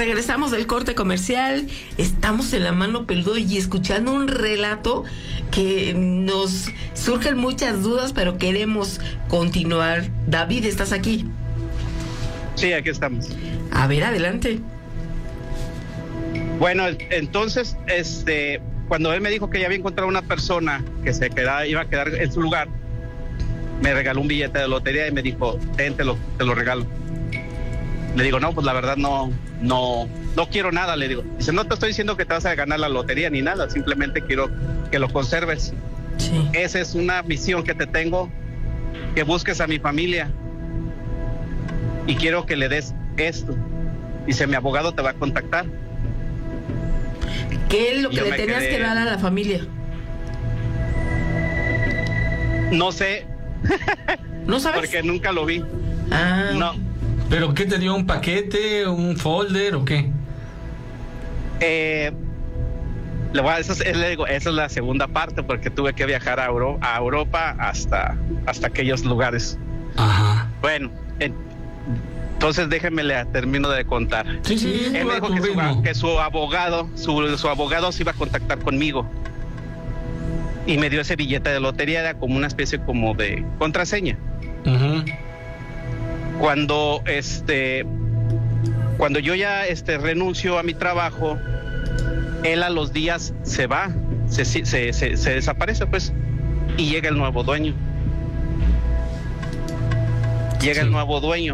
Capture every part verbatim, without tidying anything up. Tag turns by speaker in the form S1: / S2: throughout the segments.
S1: Regresamos del corte comercial, estamos en La Mano Peluda y escuchando un relato que nos surgen muchas dudas, pero queremos continuar. David, ¿estás aquí?
S2: Sí, aquí estamos.
S1: A ver, adelante.
S2: Bueno, entonces, este, cuando él me dijo que ya había encontrado una persona que se quedaba, iba a quedar en su lugar, me regaló un billete de lotería y me dijo, ten, te lo, te lo regalo. Le digo, no, pues la verdad no, no, no quiero nada, le digo. Dice, no te estoy diciendo que te vas a ganar la lotería ni nada, simplemente quiero que lo conserves.
S1: Sí.
S2: Esa es una misión que te tengo, que busques a mi familia y quiero que le des esto. Dice, mi abogado te va a contactar.
S1: ¿Qué es lo que
S2: Yo
S1: le
S2: me
S1: tenías
S2: quedé...
S1: que dar a la familia?
S2: No sé.
S1: ¿No sabes?
S2: Porque nunca lo vi.
S1: Ah.
S2: No.
S3: ¿Pero qué te dio? ¿Un paquete, un folder o qué?
S2: Eh, le voy a, eso es, le digo, esa es la segunda parte porque tuve que viajar a, Euro, a Europa hasta, hasta aquellos lugares.
S3: Ajá.
S2: Bueno, en, entonces déjenme le termino de contar.
S3: Sí, sí,
S2: Él me dijo que su, que su abogado, su, su abogado se iba a contactar conmigo. Y me dio ese billete de lotería, era como una especie como de contraseña.
S3: Uh-huh.
S2: Cuando este cuando yo ya este renuncio a mi trabajo, él a los días se va, se, se, se, se desaparece pues, y llega el nuevo dueño. Llega sí. el nuevo dueño.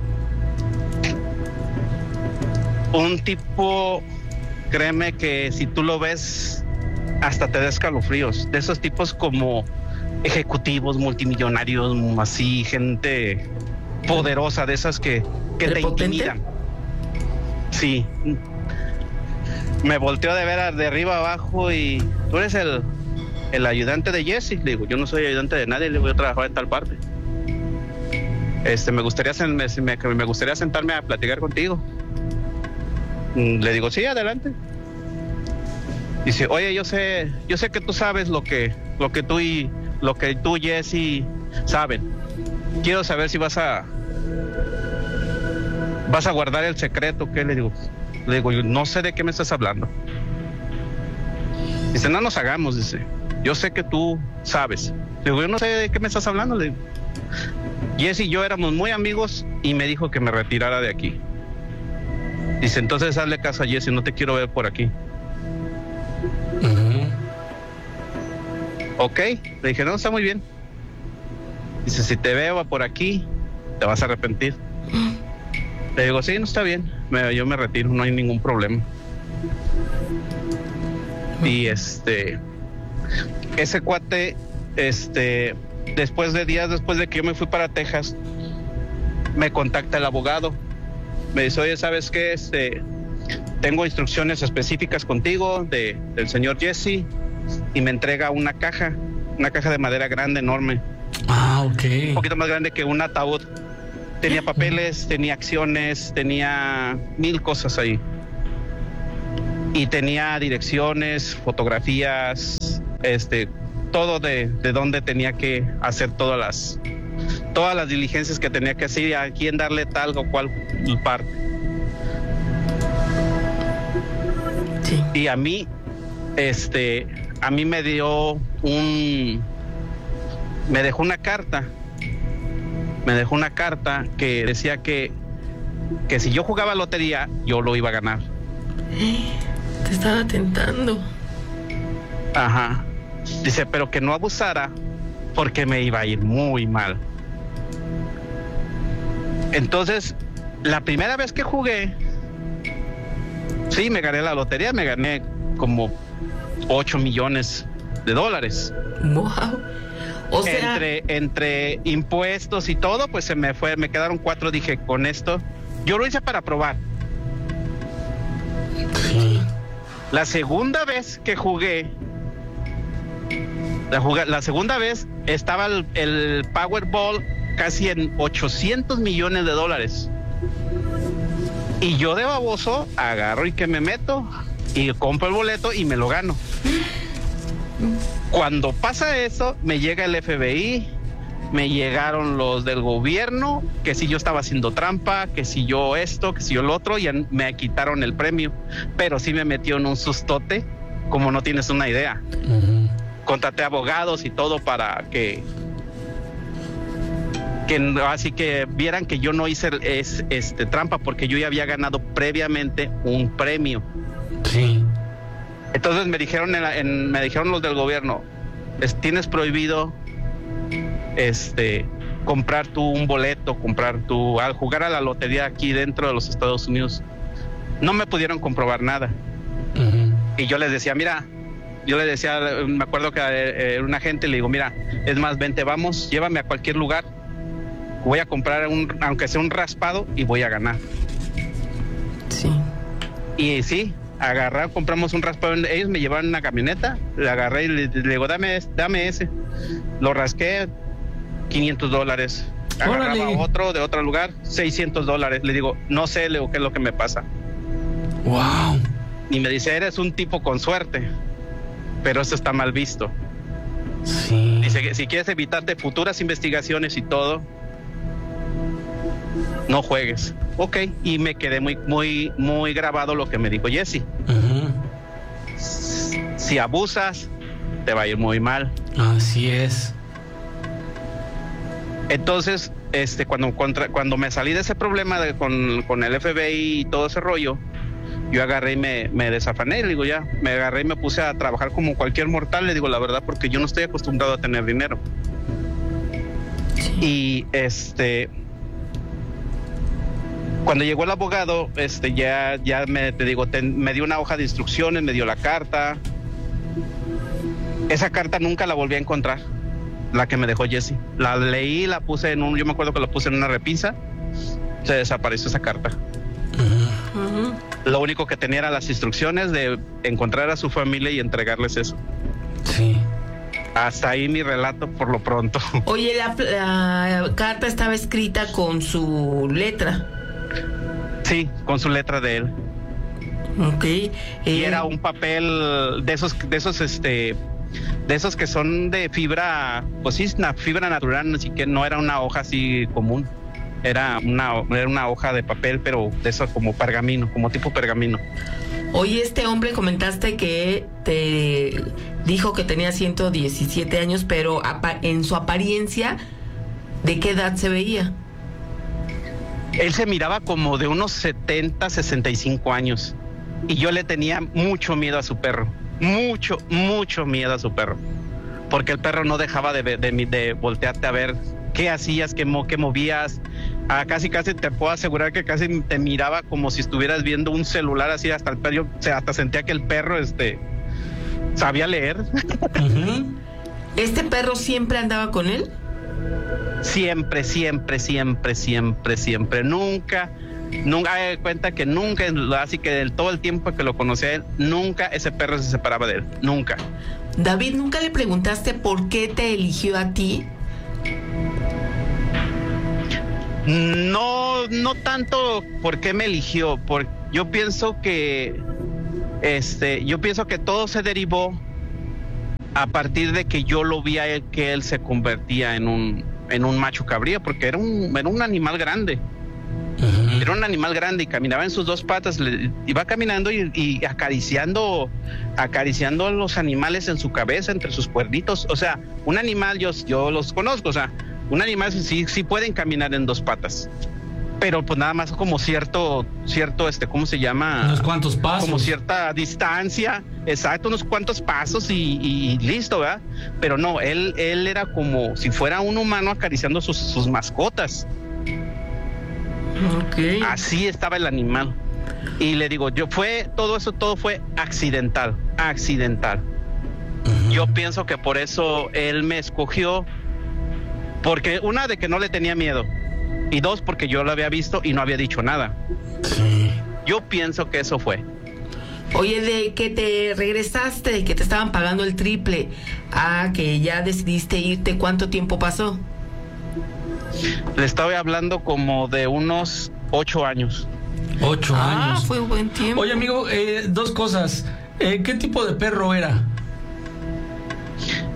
S2: Un tipo, créeme que si tú lo ves, hasta te da escalofríos. De esos tipos como ejecutivos, multimillonarios, así, gente poderosa, de esas que, que te intimidan. Sí. Me volteó de ver de arriba abajo y tú eres el, el ayudante de Jesse. Le digo, yo no soy ayudante de nadie, le voy a trabajar en tal parte. Este, me gustaría, me, me, me gustaría sentarme a platicar contigo. Le digo, sí, adelante. Dice, oye, yo sé, yo sé que tú sabes lo que, lo que tú y lo que tú, Jesse, saben. Quiero saber si vas a vas a guardar el secreto. ¿Qué le digo? Le digo, yo no sé de qué me estás hablando. Dice, no nos hagamos, dice. Yo sé que tú sabes. Le digo, yo no sé de qué me estás hablando. Le digo, Jesse y yo éramos muy amigos y me dijo que me retirara de aquí. Dice, entonces hazle caso a Jesse, no te quiero ver por aquí.
S3: Uh-huh.
S2: Ok, le dije, no, está muy bien. Dice, si te veo por aquí, te vas a arrepentir. Le digo, sí, no está bien, me, yo me retiro, no hay ningún problema. Y este, ese cuate, este, después de días después de que yo me fui para Texas, me contacta el abogado. Me dice, oye, ¿sabes qué? Este, tengo instrucciones específicas contigo de, del señor Jesse, y me entrega una caja, una caja de madera grande, enorme.
S3: Ah, ok.
S2: Un poquito más grande que un ataúd. Tenía papeles, tenía acciones, tenía mil cosas ahí. Y tenía direcciones, fotografías, este, todo de, de dónde tenía que hacer todas las, todas las diligencias que tenía que hacer, a quién darle tal o cual parte.
S1: Sí.
S2: Y a mí, este, a mí me dio un, me dejó una carta, me dejó una carta que decía que, que si yo jugaba lotería, yo lo iba a ganar.
S1: Te estaba tentando.
S2: Ajá. Dice, pero que no abusara porque me iba a ir muy mal. Entonces, la primera vez que jugué, sí, me gané la lotería, me gané como ocho millones de dólares.
S1: Wow. O sea,
S2: entre, entre impuestos y todo, pues se me fue, me quedaron cuatro. Dije, con esto, yo lo hice para probar.
S3: Sí.
S2: La segunda vez que jugué, la, juga, la segunda vez estaba el, el Powerball casi en ochocientos millones de dólares. Y yo de baboso agarro y que me meto y compro el boleto y me lo gano. Cuando pasa eso, me llega el F B I, me llegaron los del gobierno, que si yo estaba haciendo trampa, que si yo esto, que si yo lo otro, y me quitaron el premio. Pero sí me metió en un sustote, como no tienes una idea. Uh-huh. Contraté abogados y todo para que, que así que vieran que yo no hice es, este, trampa, porque yo ya había ganado previamente un premio.
S3: Sí.
S2: Entonces me dijeron, en la, en, me dijeron los del gobierno, tienes prohibido este comprar tú un boleto, comprar tú, al jugar a la lotería aquí dentro de los Estados Unidos. No me pudieron comprobar nada. Uh-huh. Y yo les decía, mira, yo les decía, me acuerdo que eh, un agente le digo, mira, es más, vente, vamos, llévame a cualquier lugar, voy a comprar un, aunque sea un raspado, y voy a ganar.
S1: Sí.
S2: Y sí, agarrar, compramos un raspado, ellos me llevaron una camioneta, le agarré y le, le digo, dame, dame ese. Lo rasqué, quinientos dólares. Agarraba ¡órale! Otro de otro lugar, seiscientos dólares. Le digo, no sé, le digo, qué es lo que me pasa.
S3: Wow.
S2: Y me dice, eres un tipo con suerte, pero eso está mal visto.
S3: Sí.
S2: Dice, si quieres evitarte futuras investigaciones y todo, no juegues. Ok, y me quedé muy, muy, muy grabado lo que me dijo Jesse. Uh-huh. Si abusas, te va a ir muy mal.
S3: Así es.
S2: Entonces, este, cuando, contra, cuando me salí de ese problema de, con, con el F B I y todo ese rollo, yo agarré y me, me desafané, le digo ya, me agarré y me puse a trabajar como cualquier mortal, le digo la verdad, porque yo no estoy acostumbrado a tener dinero. Sí. Y este, cuando llegó el abogado, este, ya, ya me, te digo, te, me dio una hoja de instrucciones, me dio la carta. Esa carta nunca la volví a encontrar, la que me dejó Jesse. La leí, la puse en un, yo me acuerdo que la puse en una repisa, se desapareció esa carta. Uh-huh. Uh-huh. Lo único que tenía eran las instrucciones de encontrar a su familia y entregarles eso.
S3: Sí.
S2: Hasta ahí mi relato por lo pronto.
S1: Oye, la, la carta estaba escrita con su letra.
S2: Sí, con su letra de él.
S1: Ok. Eh,
S2: y era un papel de esos, de esos, este, de esos que son de fibra, pues sí, una fibra natural, así que no era una hoja así común. Era una, era una hoja de papel, pero de eso como pergamino, como tipo pergamino.
S1: Oye, este hombre comentaste que te dijo que tenía ciento diecisiete años, pero en su apariencia, ¿de qué edad se veía?
S2: Él se miraba como de unos setenta, sesenta y cinco años. Y yo le tenía mucho miedo a su perro. Mucho, mucho miedo a su perro. Porque el perro no dejaba de, de, de, de voltearte a ver qué hacías, qué, mo, qué movías. Ah, casi, casi te puedo asegurar que casi te miraba como si estuvieras viendo un celular así. Hasta el perro, o sea, hasta sentía que el perro este, sabía leer.
S1: Uh-huh. ¿Este perro siempre andaba con él?
S2: Siempre, siempre, siempre, siempre, siempre. Nunca, nunca, me doy cuenta que nunca, así que del todo el tiempo que lo conocí a él, nunca ese perro se separaba de él. Nunca.
S1: David, ¿nunca le preguntaste por qué te eligió a ti?
S2: No, no tanto por qué me eligió, porque yo pienso que, este, yo pienso que todo se derivó a partir de que yo lo vi a él, que él se convertía en un, en un macho cabrío, porque era un, era un animal grande. Uh-huh. Era un animal grande y caminaba en sus dos patas, le, iba caminando y, y acariciando, acariciando a los animales en su cabeza, entre sus cuernitos. O sea, un animal, yo, yo los conozco, o sea, un animal sí, sí pueden caminar en dos patas, pero pues nada más como cierto, cierto, este, ¿cómo se llama?
S3: Unos cuantos pasos.
S2: Como cierta distancia, exacto, unos cuantos pasos y, y listo, ¿verdad? Pero no, él, él era como si fuera un humano acariciando sus, sus mascotas.
S1: Okay.
S2: Así estaba el animal. Y le digo, yo fue, todo eso, todo fue accidental, accidental. Uh-huh. Yo pienso que por eso él me escogió, porque una, de que no le tenía miedo, y dos, porque yo lo había visto y no había dicho nada.
S3: Sí.
S2: Yo pienso que eso fue.
S1: Oye, de que te regresaste, de que te estaban pagando el triple, a que ya decidiste irte, ¿cuánto tiempo pasó?
S2: Le estaba hablando como de unos ocho años.
S3: Ocho
S1: ah,
S3: años.
S1: Ah, fue un buen tiempo.
S3: Oye, amigo, eh, dos cosas. Eh, ¿Qué tipo de perro era?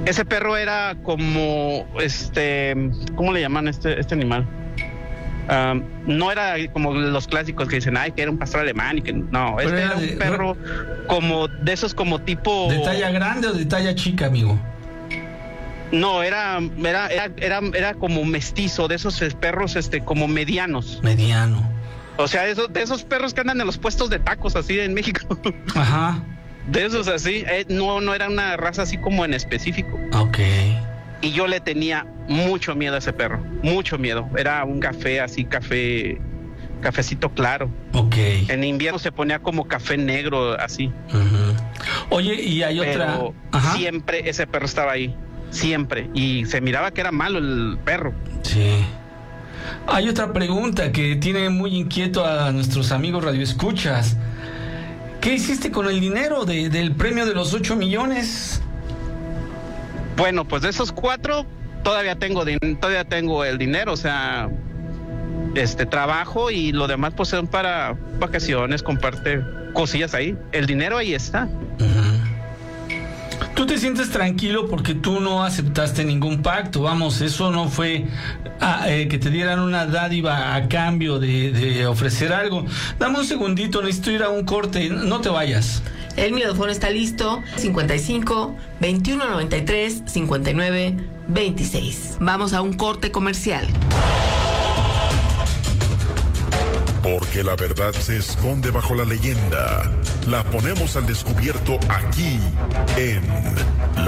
S2: Ese perro era como, este, ¿cómo le llaman este, este animal? Um, no era como los clásicos que dicen, ay, que era un pastor alemán y que no, este era, era un de, perro no, como de esos como tipo...
S3: ¿De talla grande o de talla chica, amigo?
S2: No, era, era, era, era, era como mestizo, de esos perros, este, como medianos.
S3: Mediano.
S2: O sea, esos, de esos perros que andan en los puestos de tacos así en México.
S3: Ajá.
S2: De esos así, eh, no, no era una raza así como en específico.
S3: Ok.
S2: Y yo le tenía mucho miedo a ese perro, mucho miedo. Era un café así, café, cafecito claro.
S3: Ok.
S2: En invierno se ponía como café negro, así.
S3: Uh-huh. Oye, y hay
S2: Pero
S3: otra... Ajá.
S2: Siempre ese perro estaba ahí, siempre. Y se miraba que era malo el perro.
S3: Sí. Hay otra pregunta que tiene muy inquieto a nuestros amigos radioescuchas. ¿Qué hiciste con el dinero de, del premio de los ocho millones?
S2: Bueno, pues de esos cuatro todavía tengo din- todavía tengo el dinero, o sea, este trabajo y lo demás pues son para vacaciones, comparte cosillas ahí. El dinero ahí está.
S3: Uh-huh. Tú te sientes tranquilo porque tú no aceptaste ningún pacto, vamos, eso no fue ah, eh, que te dieran una dádiva a cambio de, de ofrecer algo. Dame un segundito, necesito ir a un corte, no te vayas.
S1: El micrófono está listo. cincuenta y cinco, veintiuno noventa y tres, cincuenta y nueve, veintiséis. Vamos a un corte comercial.
S4: Porque la verdad se esconde bajo la leyenda. La ponemos al descubierto aquí en